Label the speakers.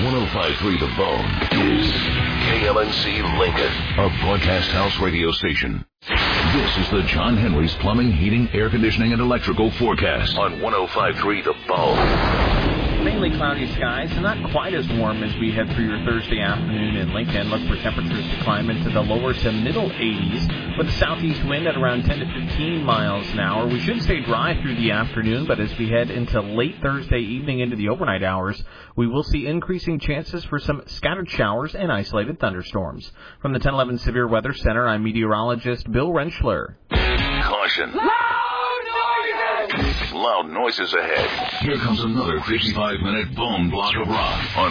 Speaker 1: 105.3 The Bone is KLNC Lincoln, a broadcast house radio station. This is the John Henry's Plumbing, Heating, Air Conditioning, and Electrical forecast on 105.3 The Bone.
Speaker 2: Mainly cloudy skies, and not quite as warm as we head through your Thursday afternoon in Lincoln. Look for temperatures to climb into the lower to middle 80s with a southeast wind at around 10 to 15 miles an hour. We should stay dry through the afternoon, but as we head into late Thursday evening into the overnight hours, we will see increasing chances for some scattered showers and isolated thunderstorms. From the 1011 Severe Weather Center, I'm meteorologist Bill Rentschler.
Speaker 1: Caution. Loud noises ahead. Here comes another 55-minute bone block of rock on